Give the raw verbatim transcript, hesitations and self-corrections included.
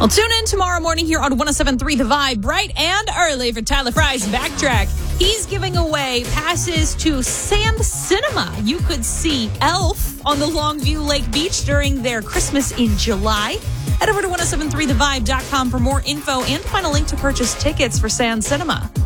Well, tune in tomorrow morning here on one oh seven point three The Vibe, bright and early for Tyler Fry's Backtrack. He's giving away passes to Sand Cinema. You could see Elf on the Longview Lake Beach during their Christmas in July. Head over to ten seventy-three the vibe dot com for more info and find a link to purchase tickets for Sand Cinema.